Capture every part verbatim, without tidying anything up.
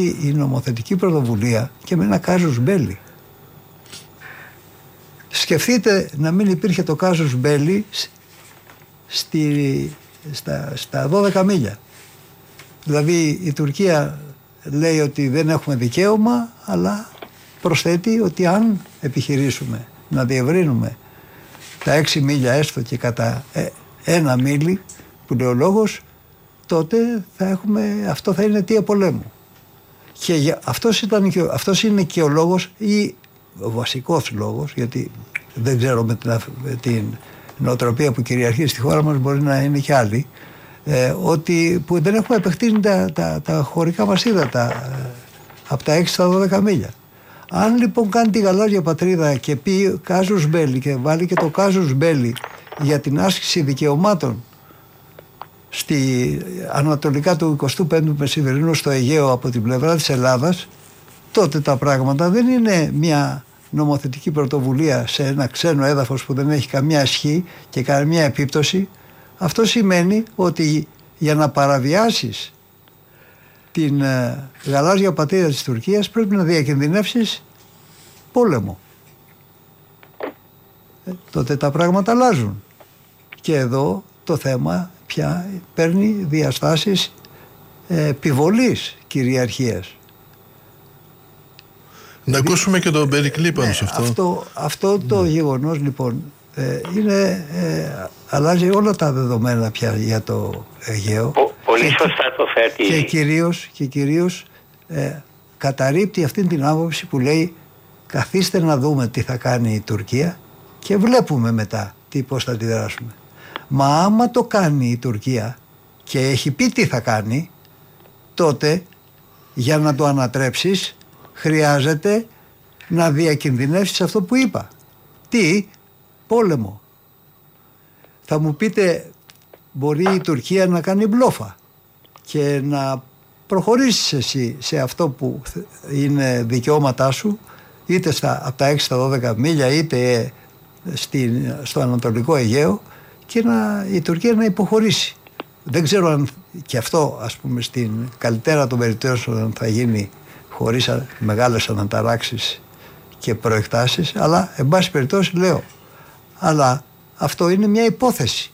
αυτή η νομοθετική πρωτοβουλία και με ένα κάζους μπέλι. Σκεφτείτε να μην υπήρχε το κάζους μπέλι στη, στα, στα δώδεκα μίλια. Δηλαδή η Τουρκία λέει ότι δεν έχουμε δικαίωμα, αλλά προσθέτει ότι αν επιχειρήσουμε να διευρύνουμε τα έξι μίλια έστω και κατά ένα μίλι που λέει ο λόγος, τότε θα έχουμε, αυτό θα είναι αιτία πολέμου. Και αυτός, ήταν και, αυτός είναι και ο λόγος ή ο βασικός λόγος, γιατί δεν ξέρω με την, με την νοοτροπία που κυριαρχεί στη χώρα μας, μπορεί να είναι και άλλη, ε, ότι που δεν έχουμε επεκτείνει τα, τα, τα χωρικά μας ύδατα ε, από τα έξι στα δώδεκα μίλια. Αν λοιπόν κάνει τη γαλάζια πατρίδα και πει κάζους μπέλι και βάλει και το κάζους μπέλι για την άσκηση δικαιωμάτων στη ανατολικά του εικοστού πέμπτου μεσημερινού στο Αιγαίο από την πλευρά της Ελλάδας, τότε τα πράγματα δεν είναι μια νομοθετική πρωτοβουλία σε ένα ξένο έδαφος που δεν έχει καμιά ισχύ και καμιά επίπτωση. Αυτό σημαίνει ότι για να παραβιάσεις την ε, γαλάζια πατρίδα της Τουρκίας πρέπει να διακινδυνεύσεις πόλεμο. Ε, τότε τα πράγματα αλλάζουν. Και εδώ το θέμα πια παίρνει διαστάσεις ε, επιβολής κυριαρχίας. Να ακούσουμε και τον Περικλή πάνω σε αυτό. Αυτό, αυτό το ναι. γεγονός λοιπόν ε, είναι, ε, αλλάζει όλα τα δεδομένα πια για το Αιγαίο. Πο, πολύ και, σωστά το θέτει. Και κυρίως, και κυρίως ε, καταρρίπτει αυτή την άποψη που λέει καθίστε να δούμε τι θα κάνει η Τουρκία και βλέπουμε μετά τι, πώς θα αντιδράσουμε. Μα άμα το κάνει η Τουρκία και έχει πει τι θα κάνει, τότε για να το ανατρέψεις χρειάζεται να διακινδυνεύσεις αυτό που είπα. Τι? Πόλεμο. Θα μου πείτε μπορεί η Τουρκία να κάνει μπλόφα και να προχωρήσεις εσύ σε αυτό που είναι δικαιώματά σου, είτε στα, από τα έξι στα δώδεκα μίλια είτε στην, στο Ανατολικό Αιγαίο, και να, η Τουρκία να υποχωρήσει. Δεν ξέρω αν και αυτό, ας πούμε, στην καλύτερα των περιπτώσεων θα γίνει χωρίς μεγάλες αναταράξεις και προεκτάσεις, αλλά εν πάση περιπτώσει λέω, αλλά αυτό είναι μια υπόθεση.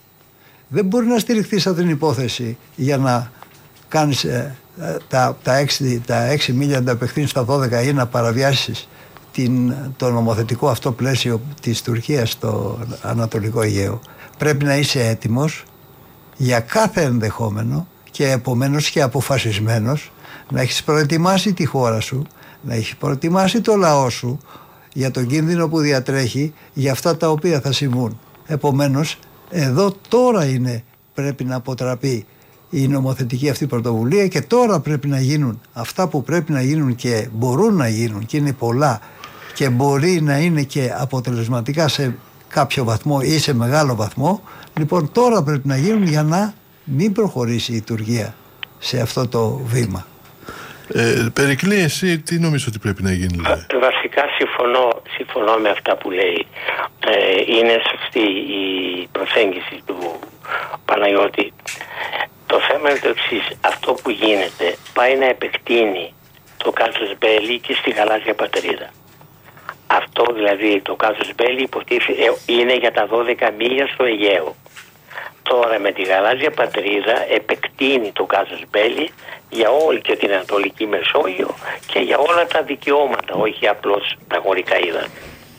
Δεν μπορεί να στηριχθείς από την υπόθεση για να κάνεις ε, τα, τα, έξι, τα έξι μίλια να τα επεκτείνεις στα δώδεκα ή να παραβιάσεις την, το νομοθετικό αυτό πλαίσιο της Τουρκίας στο Ανατολικό Αιγαίο. Πρέπει να είσαι έτοιμος για κάθε ενδεχόμενο και επομένως και αποφασισμένος να έχεις προετοιμάσει τη χώρα σου, να έχεις προετοιμάσει το λαό σου για τον κίνδυνο που διατρέχει, για αυτά τα οποία θα συμβούν. Επομένως, εδώ τώρα είναι, πρέπει να αποτραπεί η νομοθετική αυτή πρωτοβουλία και τώρα πρέπει να γίνουν αυτά που πρέπει να γίνουν και μπορούν να γίνουν, και είναι πολλά και μπορεί να είναι και αποτελεσματικά σε κάποιο βαθμό ή σε μεγάλο βαθμό. Λοιπόν, τώρα πρέπει να γίνουν για να μην προχωρήσει η Τουρκία σε αυτό το βήμα. Ε, Περικλή, εσύ τι νομίζεις ότι πρέπει να γίνει? Βα, βασικά συμφωνώ, συμφωνώ με αυτά που λέει. Ε, είναι σωστή η προσέγγιση του Παναγιώτη. Το θέμα είναι το εξής. Αυτό που γίνεται πάει να επεκτείνει το κάζους μπέλι και στη γαλάζια πατρίδα. Αυτό δηλαδή το κάζους μπέλι υποτίθεται είναι για τα δώδεκα μίλια στο Αιγαίο. Τώρα με τη γαλάζια πατρίδα επεκτείνει το κάζους μπέλι για όλη και την Ανατολική Μεσόγειο και για όλα τα δικαιώματα, όχι απλώς τα χωρικά ύδατα.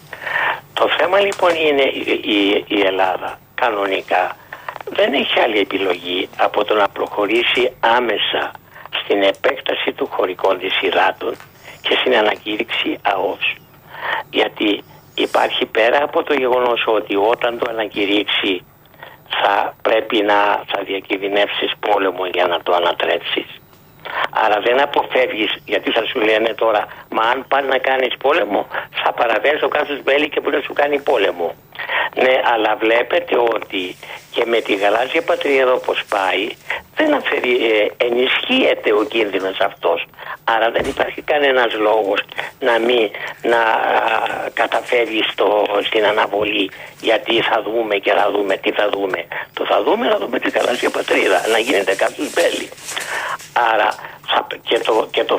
Το θέμα λοιπόν είναι η, η Ελλάδα κανονικά δεν έχει άλλη επιλογή από το να προχωρήσει άμεσα στην επέκταση του χωρικών της υδάτων και στην ανακήρυξη ΑΟΣ. Γιατί υπάρχει, πέρα από το γεγονός ότι όταν το ανακηρύξει θα πρέπει να θα διακινδυνεύσεις πόλεμο για να το ανατρέψεις. Άρα δεν αποφεύγεις, γιατί θα σου λένε τώρα, μα αν πας να κάνεις πόλεμο θα παραβαίνεις το κάζους μπέλι και μπορεί να σου κάνει πόλεμο. Ναι, αλλά βλέπετε ότι και με τη γαλάζια πατρίδα όπως πάει δεν αφαιρεί, ε, ενισχύεται ο κίνδυνος αυτός. Άρα δεν υπάρχει κανένας λόγος να μην να καταφέρει στο, στην αναβολή, γιατί θα δούμε και θα δούμε τι θα δούμε. Το θα δούμε, θα δούμε τη γαλάζια πατρίδα, να γίνεται κάζους μπέλι. Άρα θα, και, το, και το